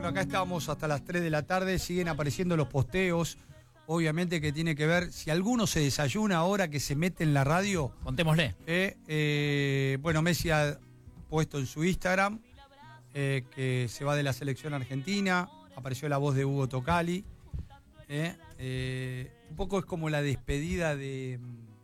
Bueno, acá estamos hasta las 3 de la tarde, siguen apareciendo los posteos, obviamente que tiene que ver, si alguno se desayuna ahora que se mete en la radio. Contémosle. Bueno, Messi ha puesto en su Instagram que se va de la selección argentina, apareció la voz de Hugo Tocali. Un poco es como la despedida de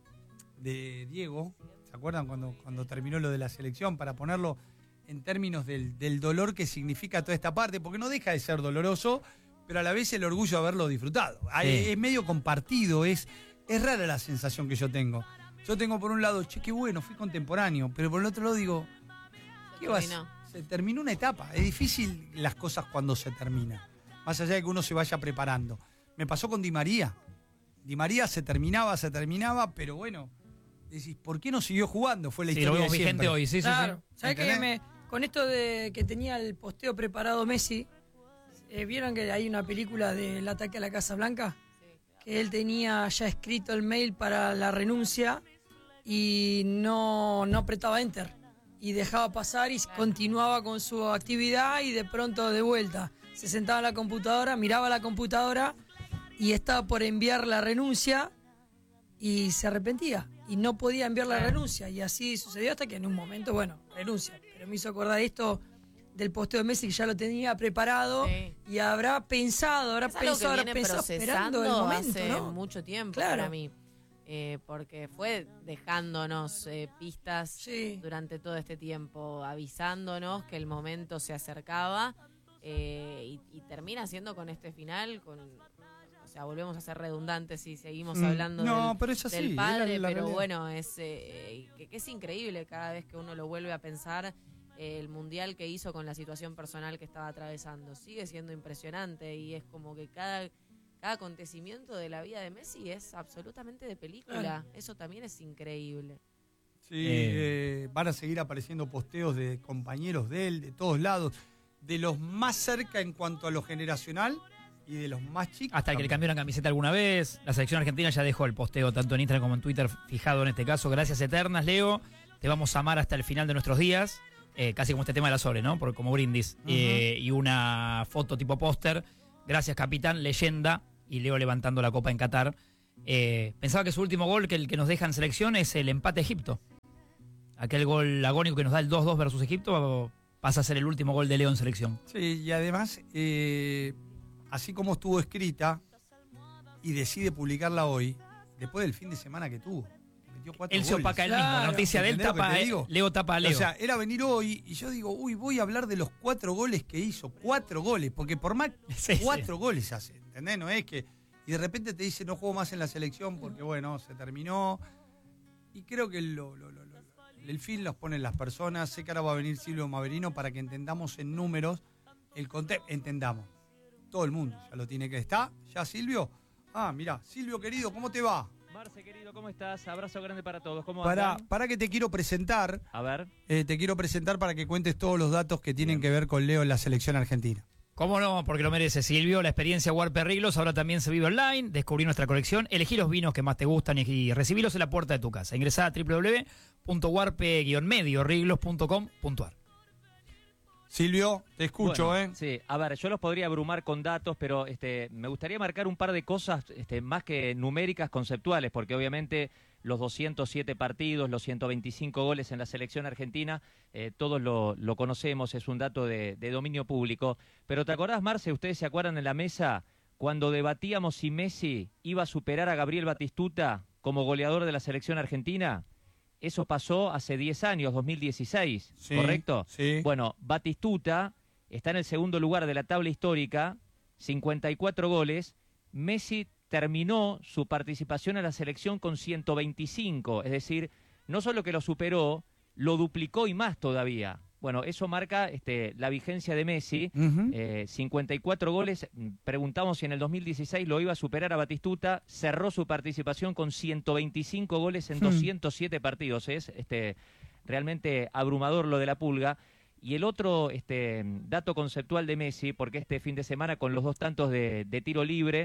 Diego, ¿se acuerdan cuando terminó lo de la selección? Para ponerlo en términos del dolor que significa toda esta parte, porque no deja de ser doloroso, pero a la vez el orgullo de haberlo disfrutado. Sí. Es medio compartido, es rara la sensación que yo tengo. Yo tengo por un lado, che, qué bueno, fui contemporáneo, pero por el otro lado digo, ¿qué vas? Se terminó una etapa. Es difícil las cosas cuando se termina, más allá de que uno se vaya preparando. Me pasó con Di María. Di María se terminaba, pero bueno, decís, ¿por qué no siguió jugando? Fue la historia lo vemos de siempre. vigente hoy, sí, claro. sí. ¿Sabés qué? Con esto de que tenía el posteo preparado Messi, ¿vieron que hay una película del ataque a la Casa Blanca? Que él tenía ya escrito el mail para la renuncia y no apretaba enter. Y dejaba pasar y continuaba con su actividad y de pronto de vuelta. Se sentaba en la computadora, miraba la computadora y estaba por enviar la renuncia y se arrepentía. Y no podía enviar la renuncia. Y así sucedió hasta que en un momento, bueno, renuncia. Pero me hizo acordar esto del posteo de Messi que ya lo tenía preparado y habrá pensado esperando el momento, hace ¿no? mucho tiempo, claro, para mí. Porque fue dejándonos pistas durante todo este tiempo, avisándonos que el momento se acercaba y termina siendo con este final, o sea, volvemos a ser redundantes si seguimos hablando pero es así, del padre, la pero realidad. bueno, que es increíble cada vez que uno lo vuelve a pensar. El mundial que hizo con la situación personal que estaba atravesando sigue siendo impresionante y es como que cada acontecimiento de la vida de Messi es absolutamente de película. Eso también es increíble. Sí, van a seguir apareciendo posteos de compañeros de él, de todos lados, de los más cerca en cuanto a lo generacional y de los más chicos. Hasta el que le cambió la camiseta alguna vez. La selección argentina ya dejó el posteo tanto en Instagram como en Twitter fijado en este caso. Gracias eternas, Leo. Te vamos a amar hasta el final de nuestros días. Casi como este tema de la Sole, ¿no? Como brindis. Y una foto tipo póster. Gracias, capitán, leyenda. Y Leo levantando la copa en Qatar. Pensaba que su último gol, que el que nos deja en selección, es el empate a Egipto. Aquel gol agónico que nos da el 2-2 versus Egipto pasa a ser el último gol de Leo en selección. Sí, y además, así como estuvo escrita y decide publicarla hoy, después del fin de semana que tuvo. Metió 4 Él goles. se opaca él mismo. Noticia de él tapa, Leo tapa a Leo. O sea, era venir hoy y yo digo, voy a hablar de los 4 goles que hizo. 4 goles, porque por más 4 goles hace, ¿entendés? No es que... Y de repente te dice, no juego más en la selección porque, bueno, se terminó. Y creo que el fin los ponen las personas. Sé que ahora va a venir Silvio Maverino para que entendamos en números el contexto. Entendamos. Todo el mundo ya lo tiene que estar. ¿Ya, Silvio? Mirá, Silvio querido, ¿cómo te va? Marce, querido, ¿cómo estás? Abrazo grande para todos. ¿Cómo andan? Para que te quiero presentar. A ver. Te quiero presentar para que cuentes todos los datos que tienen que ver con Leo en la selección argentina. ¿Cómo no? Porque lo merece, Silvio. La experiencia Warpe Riglos ahora también se vive online. Descubrí nuestra colección. Elegí los vinos que más te gustan y recibílos en la puerta de tu casa. Ingresá a www.warpe-riglos.com.ar. Silvio, te escucho, Bueno, sí, a ver, yo los podría abrumar con datos, pero me gustaría marcar un par de cosas más que numéricas, conceptuales, porque obviamente los 207 partidos, los 125 goles en la selección argentina, todos lo conocemos, es un dato de dominio público. Pero ¿te acordás, Marce? ¿Ustedes se acuerdan en la mesa cuando debatíamos si Messi iba a superar a Gabriel Batistuta como goleador de la selección argentina? Eso pasó hace 10 años, 2016, sí, ¿correcto? Sí. Bueno, Batistuta está en el segundo lugar de la tabla histórica, 54 goles. Messi terminó su participación en la selección con 125, es decir, no solo que lo superó, lo duplicó y más todavía. Bueno, eso marca la vigencia de Messi, 54 goles, preguntamos si en el 2016 lo iba a superar a Batistuta, cerró su participación con 125 goles en 207 partidos, es realmente abrumador lo de la Pulga. Y el otro dato conceptual de Messi, porque este fin de semana con los 2 tantos de tiro libre,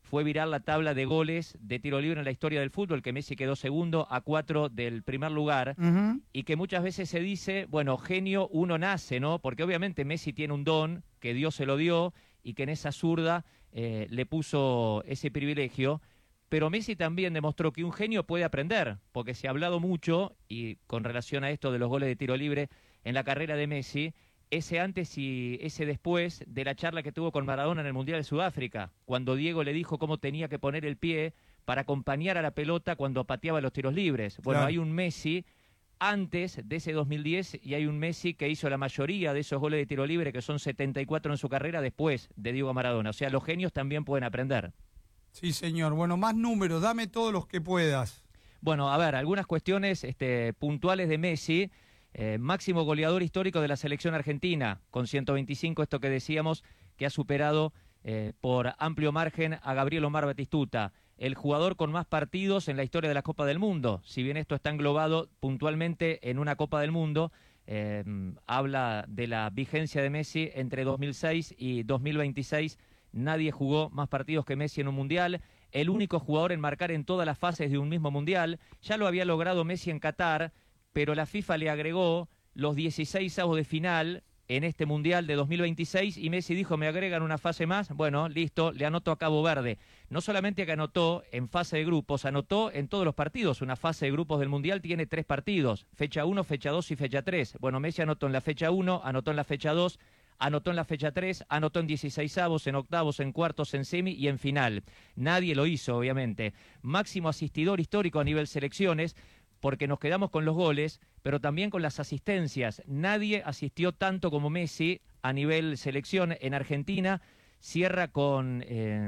fue viral la tabla de goles de tiro libre en la historia del fútbol, que Messi quedó segundo a 4 del primer lugar, y que muchas veces se dice, bueno, genio uno nace, ¿no? Porque obviamente Messi tiene un don que Dios se lo dio y que en esa zurda le puso ese privilegio. Pero Messi también demostró que un genio puede aprender, porque se ha hablado mucho, y con relación a esto de los goles de tiro libre en la carrera de Messi, ese antes y ese después de la charla que tuvo con Maradona en el Mundial de Sudáfrica, cuando Diego le dijo cómo tenía que poner el pie para acompañar a la pelota cuando pateaba los tiros libres. Bueno, Claro. hay un Messi antes de ese 2010 y hay un Messi que hizo la mayoría de esos goles de tiro libre, que son 74 en su carrera, después de Diego Maradona. O sea, los genios también pueden aprender. Sí, señor. Bueno, más números, dame todos los que puedas. Bueno, a ver, algunas cuestiones puntuales de Messi. Máximo goleador histórico de la selección argentina, con 125, esto que decíamos, que ha superado por amplio margen a Gabriel Omar Batistuta. El jugador con más partidos en la historia de la Copa del Mundo. Si bien esto está englobado puntualmente en una Copa del Mundo, habla de la vigencia de Messi entre 2006 y 2026. Nadie jugó más partidos que Messi en un mundial. El único jugador en marcar en todas las fases de un mismo mundial. Ya lo había logrado Messi en Qatar, pero la FIFA le agregó los 16avos de final en este Mundial de 2026 y Messi dijo, me agregan una fase más, bueno, listo, le anotó a Cabo Verde. No solamente que anotó en fase de grupos, anotó en todos los partidos. Una fase de grupos del Mundial tiene 3 partidos, fecha 1, fecha 2 y fecha 3. Bueno, Messi anotó en la fecha 1, anotó en la fecha 2, anotó en la fecha 3, anotó en 16avos, en octavos, en cuartos, en semi y en final. Nadie lo hizo, obviamente. Máximo asistidor histórico a nivel selecciones, porque nos quedamos con los goles, pero también con las asistencias. Nadie asistió tanto como Messi a nivel selección en Argentina. Cierra con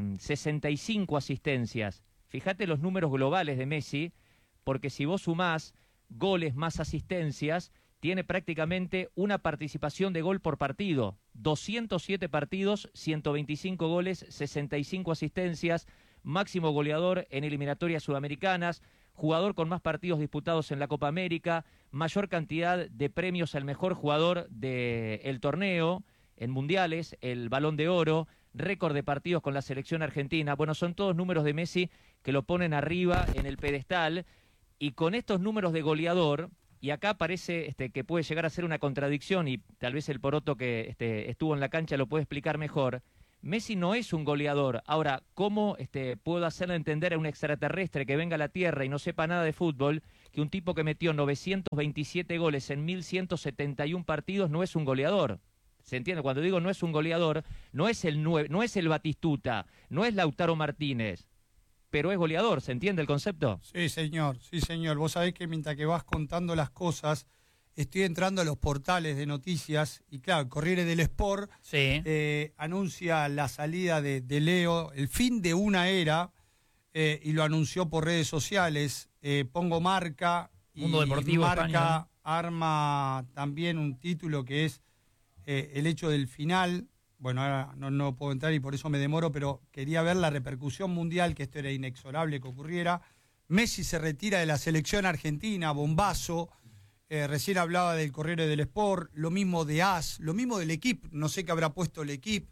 65 asistencias. Fíjate los números globales de Messi, porque si vos sumás goles más asistencias, tiene prácticamente una participación de gol por partido. 207 partidos, 125 goles, 65 asistencias, máximo goleador en eliminatorias sudamericanas, jugador con más partidos disputados en la Copa América, mayor cantidad de premios al mejor jugador del torneo, en mundiales, el Balón de Oro, récord de partidos con la selección argentina. Bueno, son todos números de Messi que lo ponen arriba en el pedestal, y con estos números de goleador, y acá parece que puede llegar a ser una contradicción, y tal vez el poroto que estuvo en la cancha lo puede explicar mejor. Messi no es un goleador. Ahora, ¿cómo puedo hacerle entender a un extraterrestre que venga a la Tierra y no sepa nada de fútbol que un tipo que metió 927 goles en 1171 partidos no es un goleador? ¿Se entiende? Cuando digo no es un goleador, no es el 9, no es el Batistuta, no es Lautaro Martínez, pero es goleador. ¿Se entiende el concepto? Sí, señor, sí, señor. Vos sabés que mientras que vas contando las cosas, estoy entrando a los portales de noticias y claro, el Corriere dello Sport Sí. anuncia la salida de Leo, el fin de una era, y lo anunció por redes sociales. Pongo Marca y Mundo Deportivo Marca España. arma también un título que es el hecho del final. Bueno, ahora no puedo entrar y por eso me demoro, pero quería ver la repercusión mundial, que esto era inexorable que ocurriera. Messi se retira de la selección argentina, bombazo. Recién hablaba del Corriere dello Sport, lo mismo de AS, lo mismo del equipo, no sé qué habrá puesto el equipo.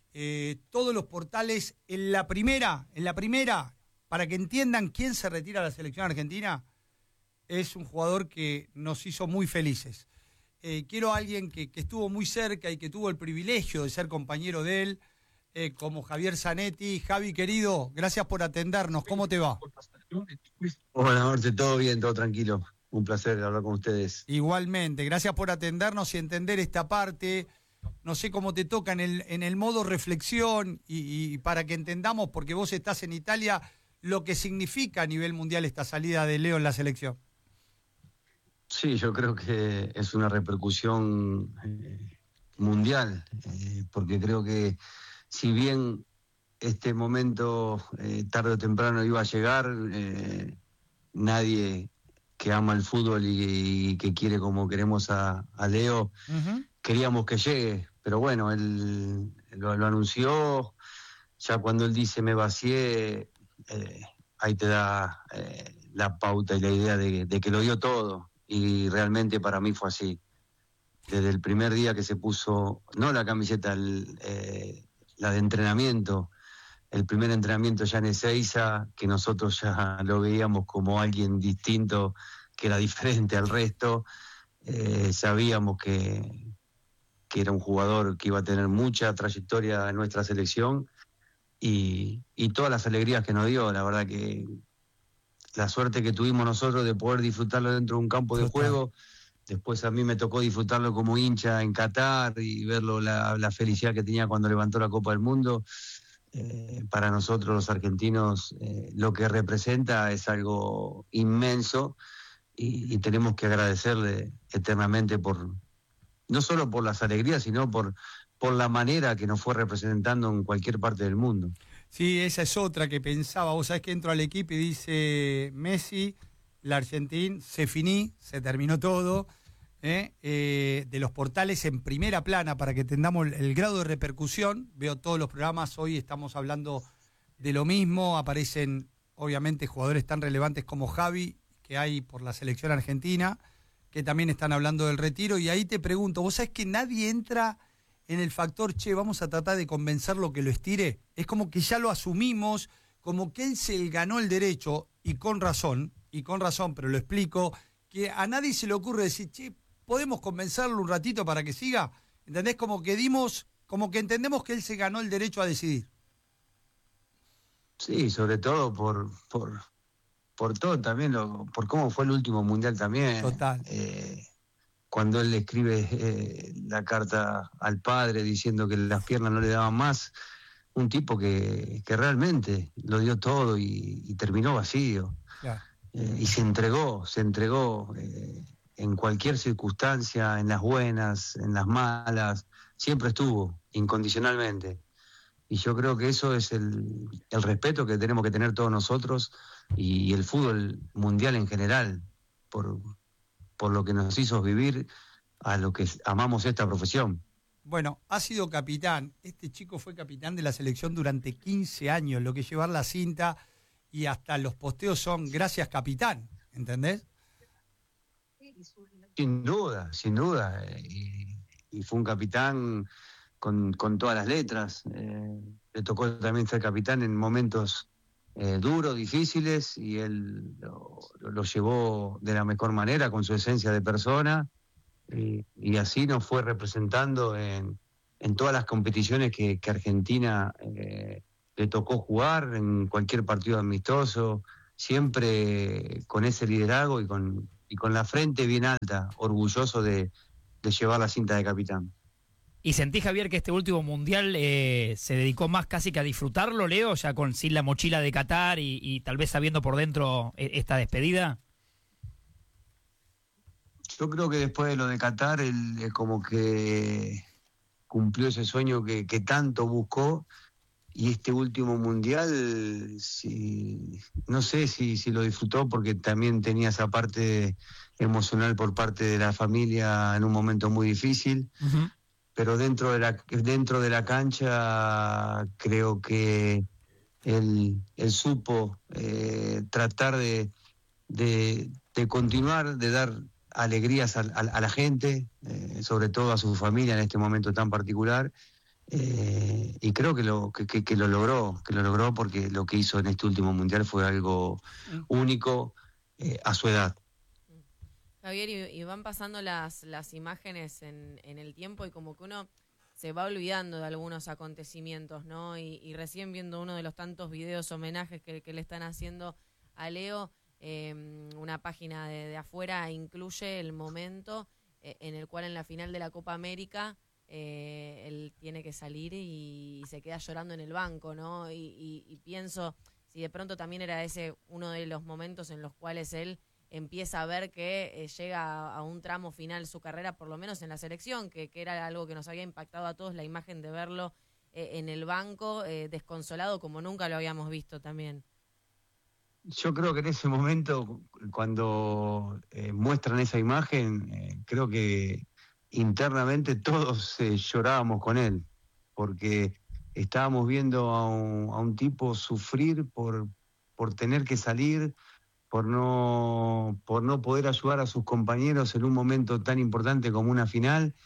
Todos los portales, en la primera, para que entiendan quién se retira de la selección argentina, es un jugador que nos hizo muy felices. Quiero a alguien que estuvo muy cerca y que tuvo el privilegio de ser compañero de él, como Javier Zanetti. Javi, querido, gracias por atendernos. ¿Cómo te va? Buenas noches, todo bien, todo tranquilo. Un placer hablar con ustedes. Igualmente, gracias por atendernos y entender esta parte. No sé cómo te toca en el modo reflexión y para que entendamos, porque vos estás en Italia, lo que significa a nivel mundial esta salida de Leo en la selección. Sí, yo creo que es una repercusión mundial, porque creo que si bien este momento tarde o temprano iba a llegar, nadie que ama el fútbol y que quiere como queremos a Leo, queríamos que llegue, pero bueno, él lo anunció, ya cuando él dice me vacié, ahí te da la pauta y la idea de que lo dio todo, y realmente para mí fue así. Desde el primer día que se puso, no la camiseta, la de entrenamiento, el primer entrenamiento ya en Ezeiza, que nosotros ya lo veíamos como alguien distinto, que era diferente al resto. Sabíamos que era un jugador que iba a tener mucha trayectoria en nuestra selección y todas las alegrías que nos dio. La verdad que la suerte que tuvimos nosotros de poder disfrutarlo dentro de un campo de juego. Después a mí me tocó disfrutarlo como hincha en Qatar y verlo la felicidad que tenía cuando levantó la Copa del Mundo. Para nosotros los argentinos lo que representa es algo inmenso y tenemos que agradecerle eternamente no solo por las alegrías, sino por la manera que nos fue representando en cualquier parte del mundo. Sí, esa es otra que pensaba. Vos sabés que entro al equipo y dice Messi, la Argentina, se finí, se terminó todo. De los portales en primera plana para que tengamos el grado de repercusión. Veo todos los programas, hoy estamos hablando de lo mismo. Aparecen, obviamente, jugadores tan relevantes como Javi, que hay por la selección argentina, que también están hablando del retiro. Y ahí te pregunto, ¿vos sabés que nadie entra en el factor, che, vamos a tratar de convencerlo que lo estire? Es como que ya lo asumimos, como que él se ganó el derecho, y con razón, pero lo explico, que a nadie se le ocurre decir, che, ¿podemos convencerlo un ratito para que siga? ¿Entendés? Como que entendemos que él se ganó el derecho a decidir. Sí, sobre todo por todo también, por cómo fue el último mundial también. Total. Cuando él le escribe la carta al padre diciendo que las piernas no le daban más, un tipo que realmente lo dio todo y terminó vacío. Claro. Y se entregó en cualquier circunstancia, en las buenas, en las malas, siempre estuvo, incondicionalmente. Y yo creo que eso es el respeto que tenemos que tener todos nosotros y el fútbol mundial en general, por lo que nos hizo vivir a lo que amamos esta profesión. Bueno, ha sido capitán. Este chico fue capitán de la selección durante 15 años, lo que es llevar la cinta, y hasta los posteos son gracias capitán, ¿entendés? Sin duda. Y fue un capitán con todas las letras. Le tocó también ser capitán en momentos duros, difíciles, y él lo llevó de la mejor manera, con su esencia de persona, y así nos fue representando en todas las competiciones que Argentina le tocó jugar, en cualquier partido amistoso, siempre con ese liderazgo y con la frente bien alta, orgulloso de llevar la cinta de capitán. ¿Y sentí, Javier, que este último mundial se dedicó más casi que a disfrutarlo, Leo, ya sin la mochila de Qatar y tal vez sabiendo por dentro esta despedida? Yo creo que después de lo de Qatar, él como que cumplió ese sueño que tanto buscó, y este último mundial, no sé si lo disfrutó, porque también tenía esa parte emocional por parte de la familia en un momento muy difícil. Uh-huh. Pero dentro de la cancha creo que él supo tratar de continuar, de dar alegrías a la gente, sobre todo a su familia en este momento tan particular, y creo que lo logró porque lo que hizo en este último mundial fue algo único a su edad. Javier, y van pasando las imágenes en el tiempo, y como que uno se va olvidando de algunos acontecimientos, ¿no? Y recién viendo uno de los tantos videos homenajes que le están haciendo a Leo, una página de afuera incluye el momento en el cual en la final de la Copa América él tiene que salir y se queda llorando en el banco, ¿no? Y pienso si de pronto también era ese uno de los momentos en los cuales él empieza a ver que llega a un tramo final su carrera, por lo menos en la selección, que era algo que nos había impactado a todos, la imagen de verlo en el banco, desconsolado como nunca lo habíamos visto también. Yo creo que en ese momento, cuando muestran esa imagen, creo que internamente todos llorábamos con él, porque estábamos viendo a un tipo sufrir por tener que salir, por no poder ayudar a sus compañeros en un momento tan importante como una final,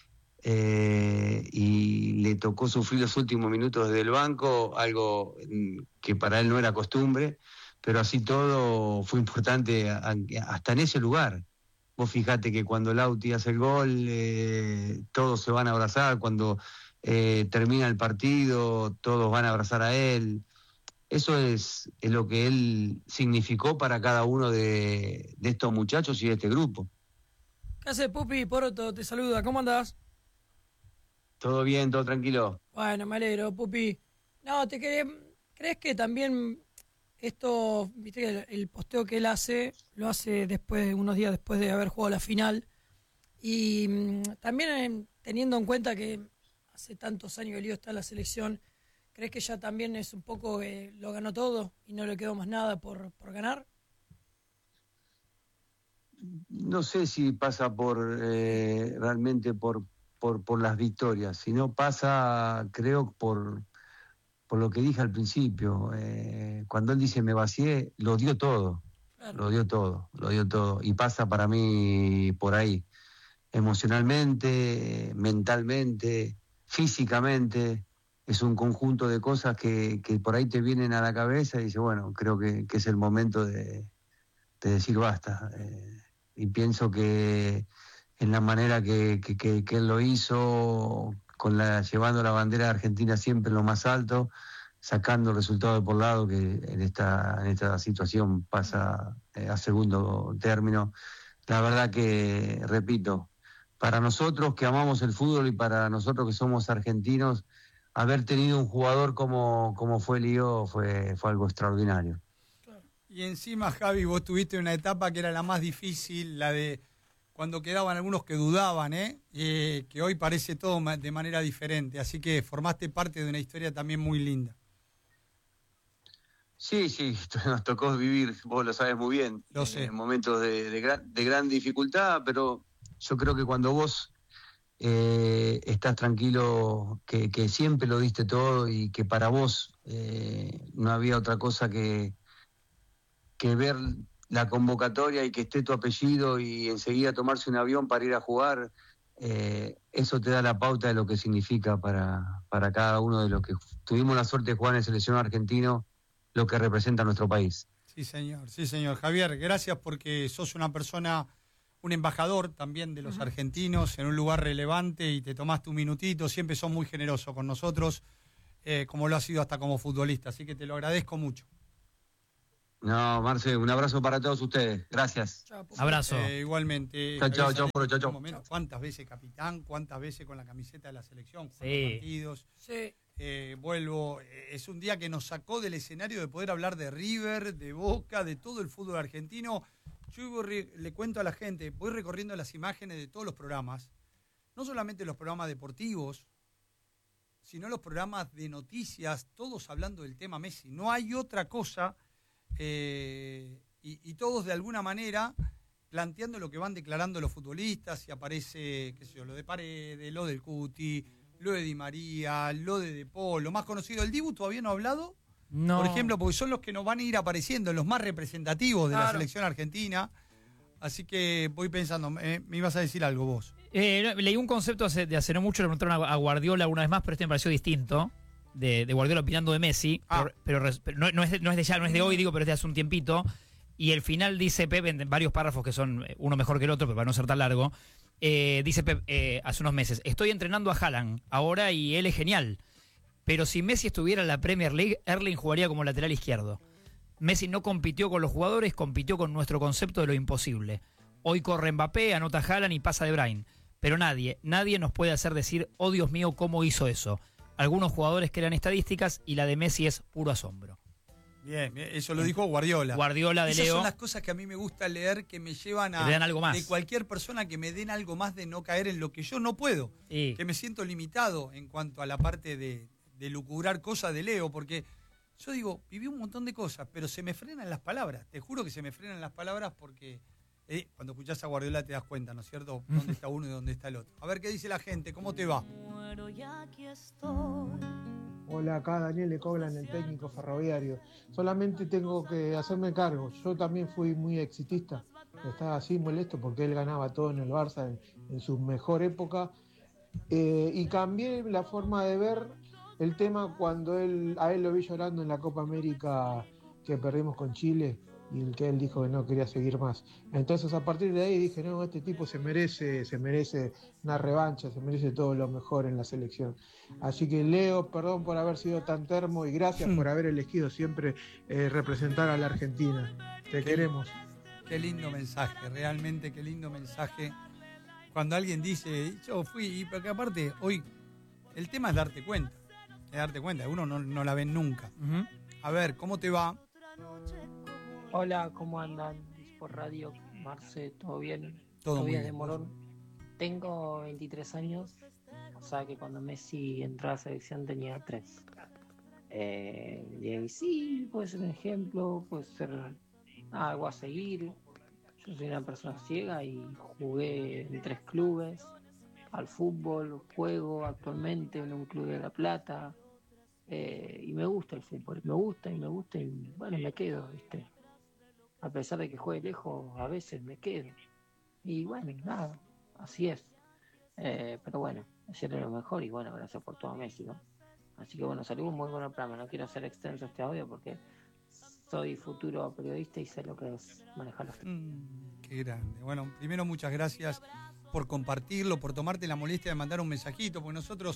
y le tocó sufrir los últimos minutos desde el banco, algo que para él no era costumbre, pero así todo fue importante hasta en ese lugar. Vos fijate que cuando Lauti hace el gol, todos se van a abrazar, cuando termina el partido, todos van a abrazar a él. Eso es lo que él significó para cada uno de estos muchachos y de este grupo. ¿Qué haces, Pupi? Poroto te saluda. ¿Cómo andás? Todo bien, todo tranquilo. Bueno, me alegro, Pupi. No, ¿crees que también esto, viste que el posteo que él hace, lo hace unos días después de haber jugado la final? Y también teniendo en cuenta que hace tantos años que Lío está en la selección, ¿crees que ya también es un poco lo ganó todo y no le quedó más nada por ganar? No sé si pasa realmente por las victorias, sino pasa, creo, por lo que dije al principio. Cuando él dice me vacié, lo dio todo, claro. lo dio todo, y pasa para mí por ahí, emocionalmente, mentalmente, físicamente. Es un conjunto de cosas que por ahí te vienen a la cabeza y dices, bueno, creo que es el momento de decir basta. Y pienso que en la manera que él lo hizo, llevando la bandera de Argentina siempre en lo más alto, sacando el resultado de por lado, que en esta situación pasa a segundo término. La verdad que, repito, para nosotros que amamos el fútbol y para nosotros que somos argentinos, haber tenido un jugador como fue Lío fue algo extraordinario. Y encima, Javi, vos tuviste una etapa que era la más difícil, la de cuando quedaban algunos que dudaban, que hoy parece todo de manera diferente. Así que formaste parte de una historia también muy linda. Sí, nos tocó vivir, vos lo sabes muy bien, lo sé. Momentos de gran dificultad, pero yo creo que cuando vos estás tranquilo, que siempre lo diste todo y que para vos no había otra cosa que ver la convocatoria y que esté tu apellido y enseguida tomarse un avión para ir a jugar, eso te da la pauta de lo que significa para cada uno de los que tuvimos la suerte de jugar en el seleccionado argentino, lo que representa nuestro país. Sí, señor. Javier, gracias porque sos una persona, un embajador también de los argentinos en un lugar relevante y te tomaste un minutito, siempre sos muy generoso con nosotros, como lo has sido hasta como futbolista, así que te lo agradezco mucho. No, Marce, un abrazo para todos ustedes. Gracias. Chau, abrazo. Igualmente. Chau. ¿Cuántas veces capitán? ¿Cuántas veces con la camiseta de la selección? Sí. Partidos. Sí. Vuelvo. Es un día que nos sacó del escenario de poder hablar de River, de Boca, de todo el fútbol argentino. Yo le cuento a la gente, voy recorriendo las imágenes de todos los programas, no solamente los programas deportivos, sino los programas de noticias, todos hablando del tema Messi. No hay otra cosa. Y todos de alguna manera planteando lo que van declarando los futbolistas, y aparece, qué sé yo, lo de Paredes, lo del Cuti, lo de Di María, lo de Paul, lo más conocido. ¿El Dibu todavía no ha hablado? No. Por ejemplo, porque son los que nos van a ir apareciendo, los más representativos de la selección argentina. Así que voy pensando, me ibas a decir algo vos. Leí un concepto de hace no mucho, le preguntaron a Guardiola una vez más, pero este me pareció distinto. De Guardiola opinando de Messi, pero no es de ya, no es de hoy, digo, pero es de hace un tiempito. Y el final dice Pep, en varios párrafos que son uno mejor que el otro, pero para no ser tan largo, dice Pep hace unos meses: estoy entrenando a Haaland ahora y él es genial, pero si Messi estuviera en la Premier League, Erling jugaría como lateral izquierdo. Messi no compitió con los jugadores, compitió con nuestro concepto de lo imposible. Hoy corre Mbappé, anota Haaland y pasa De Bruyne, pero nadie nos puede hacer decir, oh Dios mío, ¿cómo hizo eso? Algunos jugadores crean estadísticas y la de Messi es puro asombro. Bien, eso lo dijo Guardiola. Guardiola de Esas Leo. son las cosas que a mí me gusta leer, que me llevan a... Que dan algo más. De cualquier persona que me den algo más, de no caer en lo que yo no puedo. Sí. Que me siento limitado en cuanto a la parte de lucubrar cosas de Leo, porque yo digo, viví un montón de cosas, pero se me frenan las palabras. Te juro que se me frenan las palabras porque cuando escuchás a Guardiola te das cuenta, ¿no es cierto? Dónde está uno y dónde está el otro. A ver qué dice la gente, ¿cómo te va? Hola, acá Daniel de Coblan, el técnico ferroviario. Solamente tengo que hacerme cargo. Yo también fui muy exitista. Estaba así molesto porque él ganaba todo en el Barça en su mejor época. Y cambié la forma de ver el tema cuando a él lo vi llorando en la Copa América que perdimos con Chile y el que él dijo que no quería seguir más. Entonces a partir de ahí dije, no, este tipo se merece una revancha, se merece todo lo mejor en la selección. Así que Leo, perdón por haber sido tan termo y gracias por haber elegido siempre representar a la Argentina. Te queremos. Qué lindo mensaje, realmente qué lindo mensaje. Cuando alguien dice, yo fui, porque aparte hoy el tema es darte cuenta, uno no la ven nunca. A ver, ¿cómo te va? Hola, ¿cómo andan? Por radio, Marce, ¿todo bien? Todo bien bien de Morón. Tengo 23 años, o sea que cuando Messi entró a la selección tenía 3. Y ahí sí, puede ser un ejemplo, puede ser algo a seguir. Yo soy una persona ciega y jugué en 3 clubes, al fútbol, juego actualmente en un club de La Plata, y me gusta el fútbol, me gusta y bueno, me quedo, ¿viste? A pesar de que juegue lejos, a veces me quedo. Y bueno, nada, así es. Pero bueno, ayer era lo mejor y bueno, gracias por todo Messi, ¿no? Así que bueno, salimos muy buenos programas. No quiero hacer extenso este audio porque soy futuro periodista y sé lo que es manejar los... Qué grande. Bueno, primero muchas gracias por compartirlo, por tomarte la molestia de mandar un mensajito, porque nosotros,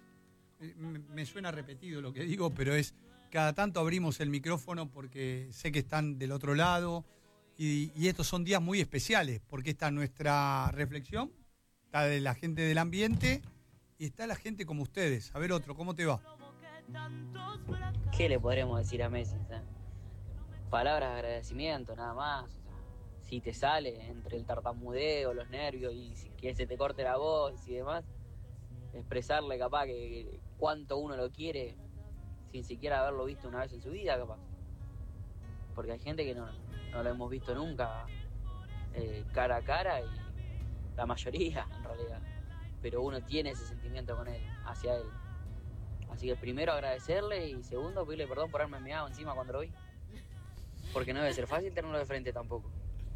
me suena repetido lo que digo, pero es cada tanto abrimos el micrófono porque sé que están del otro lado y estos son días muy especiales, porque está nuestra reflexión, está de la gente del ambiente y está la gente como ustedes. A ver, otro, ¿cómo te va? ¿Qué le podremos decir a Messi? Palabras de agradecimiento, nada más. Si te sale entre el tartamudeo, los nervios y si que se te corte la voz y demás, expresarle capaz que cuánto uno lo quiere sin siquiera haberlo visto una vez en su vida, capaz. Porque hay gente que no lo hemos visto nunca cara a cara y la mayoría en realidad. Pero uno tiene ese sentimiento con él, hacia él. Así que primero agradecerle y segundo pedirle perdón por haberme meado encima cuando lo vi. Porque no debe ser fácil tenerlo de frente tampoco.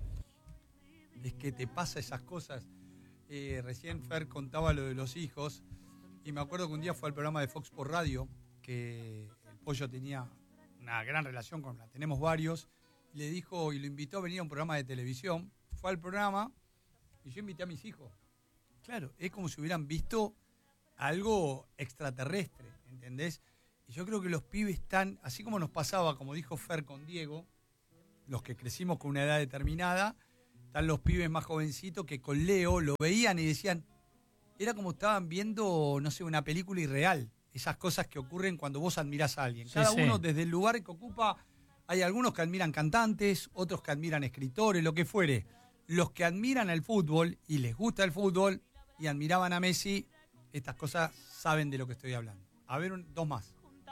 Es que te pasa esas cosas. Recién Fer contaba lo de los hijos y me acuerdo que un día fue al programa de Fox por Radio, que el Pollo tenía una gran relación con la, tenemos varios, y le dijo y lo invitó a venir a un programa de televisión. Fue al programa y yo invité a mis hijos. Claro, es como si hubieran visto algo extraterrestre, ¿entendés? Y yo creo que los pibes están, así como nos pasaba, como dijo Fer con Diego, los que crecimos con una edad determinada, están los pibes más jovencitos que con Leo lo veían y decían, era como estaban viendo, no sé, una película irreal. Esas cosas que ocurren cuando vos admirás a alguien. Cada uno desde el lugar que ocupa, hay algunos que admiran cantantes, otros que admiran escritores, lo que fuere. Los que admiran el fútbol y les gusta el fútbol y admiraban a Messi, estas cosas saben de lo que estoy hablando. A ver, dos más.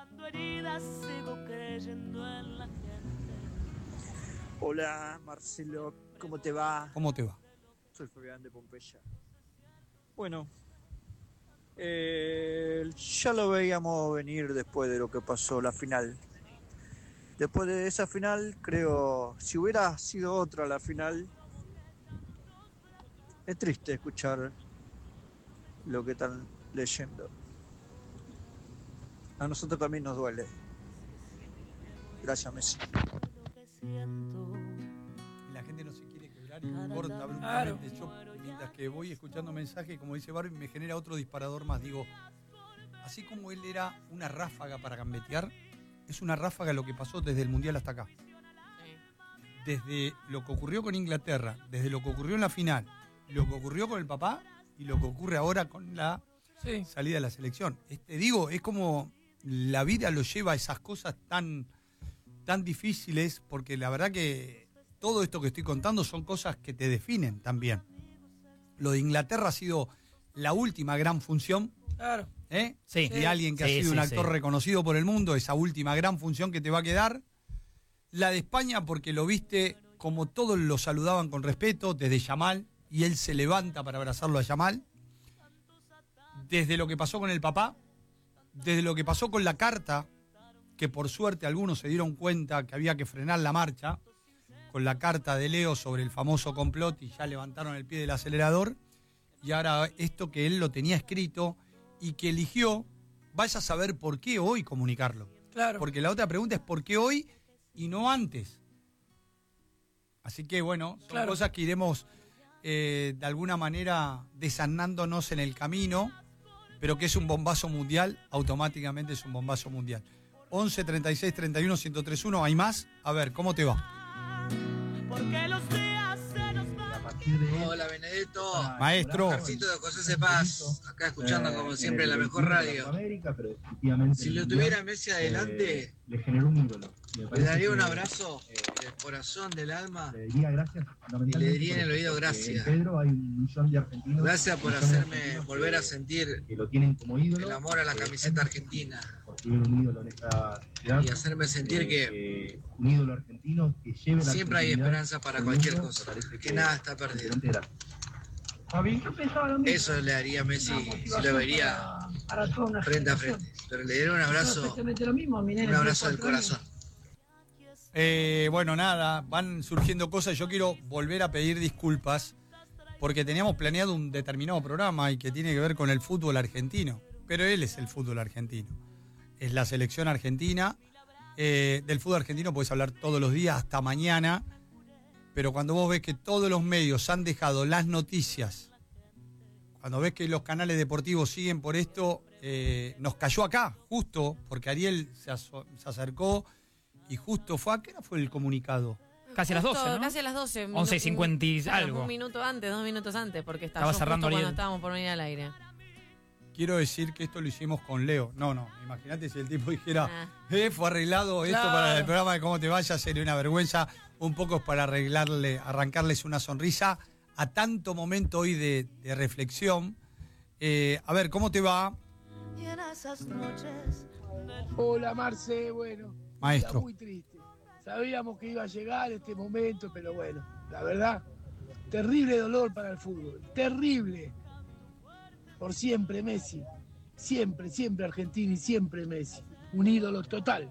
Hola Marcelo, ¿cómo te va? ¿Cómo te va? Soy Fabián de Pompeya. Bueno, ya lo veíamos venir después de lo que pasó la final. Después de esa final, creo, si hubiera sido otra la final, es triste escuchar lo que están leyendo. A nosotros también nos duele. Gracias, Messi. La gente no se quiere quebrar y corta abruptamente. Yo, mientras que voy escuchando mensajes, como dice Barbie, me genera otro disparador más. Digo, así como él era una ráfaga para gambetear, es una ráfaga lo que pasó desde el Mundial hasta acá. Desde lo que ocurrió con Inglaterra, desde lo que ocurrió en la final, lo que ocurrió con el papá y lo que ocurre ahora con la salida de la selección. Digo, es como la vida lo lleva a esas cosas tan difíciles, porque la verdad que todo esto que estoy contando son cosas que te definen también. Lo de Inglaterra ha sido la última gran función. Claro. Sí. De alguien que ha sido un actor reconocido por el mundo, esa última gran función que te va a quedar. La de España, porque lo viste como todos lo saludaban con respeto, desde Yamal, y él se levanta para abrazarlo a Yamal. Desde lo que pasó con el papá, desde lo que pasó con la carta, que por suerte algunos se dieron cuenta que había que frenar la marcha, con la carta de Leo sobre el famoso complot y ya levantaron el pie del acelerador. y ahora esto que él lo tenía escrito y que eligió, vaya a saber por qué hoy comunicarlo. Claro. Porque la otra pregunta es ¿por qué hoy y no antes? Así que bueno, son cosas que iremos de alguna manera desanándonos en el camino, pero que es un bombazo mundial, automáticamente es un bombazo mundial. 11 36 31 1031, ¿hay más? A ver, ¿cómo te va? Porque los días se nos van. Hola Benedetto, Maestro. Carcito de José Cepaz, acá escuchando como siempre la mejor radio. Si lo tuviera Messi adelante, le generó un ídolo. le daría un abrazo del corazón, del alma, y le diría en el oído gracias. Pedro hay 1 millón de argentinos. Gracias por hacerme volver a sentir que lo tienen como ídolo. el amor a la camiseta argentina. Un ídolo en esta ciudad, y hacerme sentir que un ídolo argentino que lleve la siempre hay esperanza para cualquier cosa, que nada está perdido. Eso le haría a Messi si lo vería frente a frente, pero le daría un abrazo del corazón. Bueno, nada, van surgiendo cosas. Yo quiero volver a pedir disculpas porque teníamos planeado un determinado programa y que tiene que ver con el fútbol argentino, pero él es el fútbol argentino. Es la selección argentina. Del fútbol argentino puedes hablar todos los días hasta mañana, pero cuando vos ves que todos los medios han dejado las noticias, cuando ves que los canales deportivos siguen por esto, nos cayó acá, justo, porque Ariel se acercó y justo fue, ¿a qué hora fue el comunicado? Casi a las 12, ¿no? Casi a las 12. 11:50 y algo. Un minuto antes, 2 minutos antes, porque estaba cerrando justo Ariel. cuando estábamos por venir al aire. Quiero decir que esto lo hicimos con Leo. No, imagínate si el tipo dijera, fue arreglado esto para el programa de Cómo Te Vayas, sería una vergüenza. Un poco es para arrancarles una sonrisa a tanto momento hoy de reflexión. A ver, ¿cómo te va? Hola Marce, bueno, maestro. Muy triste. Sabíamos que iba a llegar este momento, pero bueno, la verdad, terrible dolor para el fútbol, terrible. Por siempre Messi, siempre, siempre Argentina y siempre Messi, un ídolo total.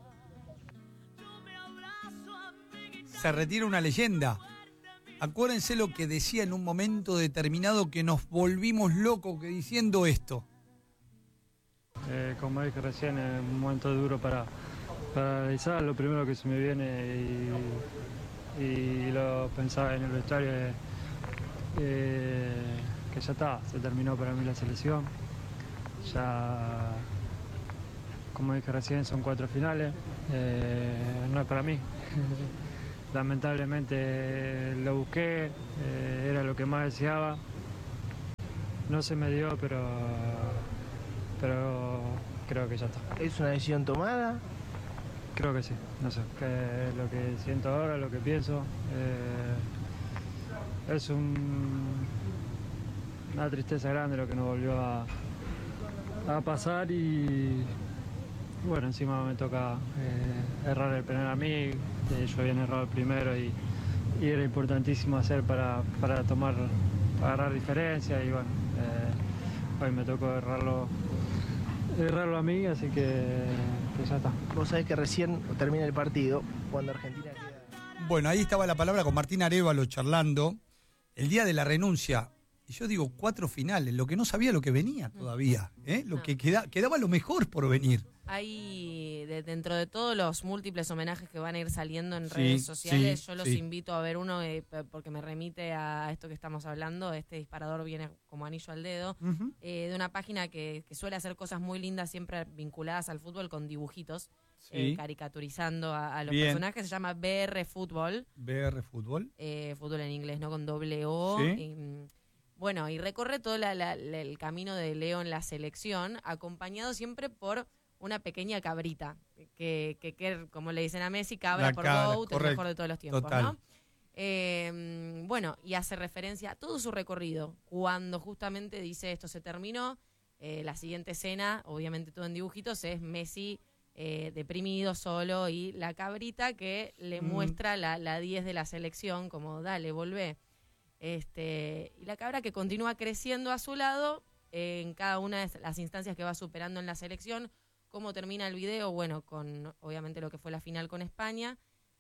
Se retira una leyenda. Acuérdense lo que decía en un momento determinado que nos volvimos locos que diciendo esto. Como dije recién, es un momento duro para analizar. Lo primero que se me viene y lo pensaba en el vestuario es que ya está, se terminó para mí la selección. Ya, como dije recién, son 4 finales, no es para mí. Lamentablemente lo busqué, era lo que más deseaba. No se me dio, pero creo que ya está. ¿Es una decisión tomada? Creo que sí, no sé, que lo que siento ahora, lo que pienso, es una tristeza grande lo que nos volvió a pasar y bueno, encima me toca errar el penal a mí, yo había errado el primero y era importantísimo hacer para agarrar diferencia y bueno, hoy me tocó errarlo a mí, así que ya está. Vos sabés que recién termina el partido, cuando Argentina queda... Bueno, ahí estaba la palabra con Martín Arévalo charlando, el día de la renuncia. Y yo digo 4 finales, lo que no sabía lo que venía todavía, lo que quedaba lo mejor por venir. Hay, dentro de todos los múltiples homenajes que van a ir saliendo en redes sociales, yo los invito a ver uno porque me remite a esto que estamos hablando. Este disparador viene como anillo al dedo, de una página que suele hacer cosas muy lindas, siempre vinculadas al fútbol, con dibujitos, caricaturizando a los personajes. Se llama BR Fútbol. BR Fútbol. Fútbol en inglés, ¿no? Con doble O. Bueno, y recorre todo el camino de Leo en la selección, acompañado siempre por una pequeña cabrita, que como le dicen a Messi, cabra por GOAT, el mejor de todos los tiempos, total. ¿No? Bueno, y hace referencia a todo su recorrido, cuando justamente dice esto se terminó, la siguiente escena, obviamente todo en dibujitos, es Messi deprimido, solo, y la cabrita que le muestra la 10 de la selección, como dale, volvé. Y la cabra que continúa creciendo a su lado en cada una de las instancias que va superando en la selección. ¿Cómo termina el video? Bueno, con obviamente lo que fue la final con España,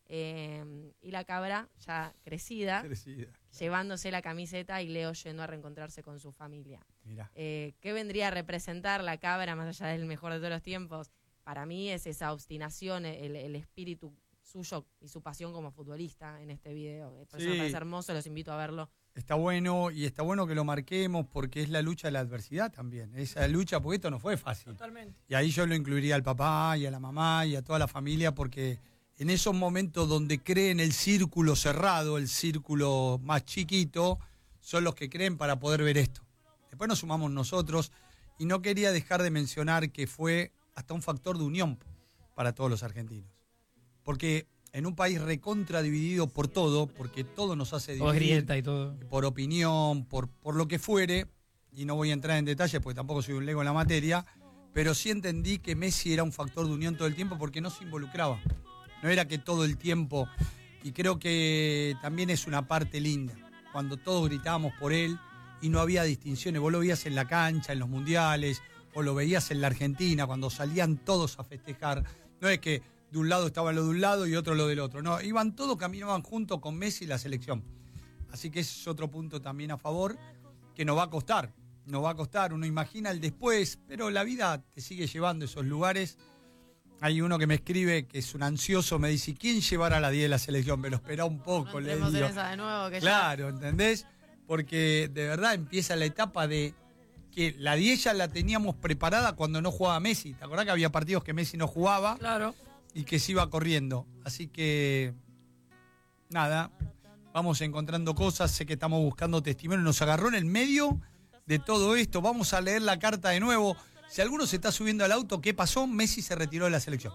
Y la cabra, ya crecida, llevándose la camiseta y Leo yendo a reencontrarse con su familia. ¿Qué vendría a representar la cabra más allá del mejor de todos los tiempos? Para mí es esa obstinación, el espíritu suyo y su pasión como futbolista en este video. Por eso me parece hermoso, los invito a verlo. Está bueno, y está bueno que lo marquemos porque es la lucha de la adversidad también. Esa lucha, porque esto no fue fácil. Totalmente. Y ahí yo lo incluiría al papá y a la mamá y a toda la familia, porque en esos momentos donde creen el círculo cerrado, el círculo más chiquito, son los que creen para poder ver esto. Después nos sumamos nosotros, y no quería dejar de mencionar que fue hasta un factor de unión para todos los argentinos. Porque en un país recontra dividido por todo, porque todo nos hace dividir. Todo es grieta y todo. Por opinión, por lo que fuere, y no voy a entrar en detalles porque tampoco soy un lego en la materia, pero sí entendí que Messi era un factor de unión todo el tiempo porque no se involucraba. No era que todo el tiempo, y creo que también es una parte linda, cuando todos gritábamos por él y no había distinciones. Vos lo veías en la cancha, en los mundiales, o lo veías en la Argentina, cuando salían todos a festejar. No es que de un lado estaba lo de un lado y otro lo del otro. No, iban todos, caminaban juntos con Messi y la selección. Así que ese es otro punto también a favor, que nos va a costar. Nos va a costar, uno imagina el después, pero la vida te sigue llevando a esos lugares. Hay uno que me escribe, que es un ansioso, me dice, ¿quién llevará a la 10 de la selección? Me lo espera un poco, No le entremos digo. en esa de nuevo, que Claro, ¿entendés? Porque de verdad empieza la etapa de que la 10 ya la teníamos preparada cuando no jugaba Messi. ¿Te acordás que había partidos que Messi no jugaba? Claro. Y que se iba corriendo. Así que, nada, vamos encontrando cosas. Sé que estamos buscando testimonios. Nos agarró en el medio de todo esto. Vamos a leer la carta de nuevo. Si alguno se está subiendo al auto, ¿qué pasó? Messi se retiró de la selección.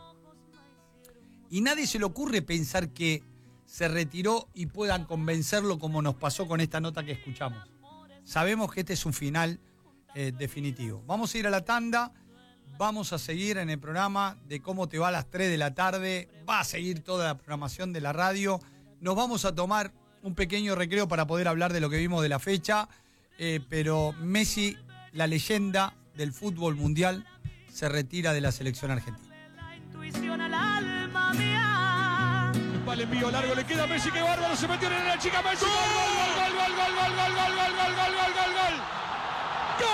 Y nadie se le ocurre pensar que se retiró y puedan convencerlo como nos pasó con esta nota que escuchamos. Sabemos que este es un final definitivo. Vamos a ir a la tanda. Vamos a seguir en el programa de Cómo te va a las 3 de la tarde. Va a seguir toda la programación de la radio. Nos vamos a tomar un pequeño recreo para poder hablar de lo que vimos de la fecha. Pero Messi, la leyenda del fútbol mundial, se retira de la selección argentina. Intuición al alma mía. El envío largo le queda a Messi, que bárbaro, se metió en la chica Messi. ¡Gol, gol, gol, gol, gol, gol, gol!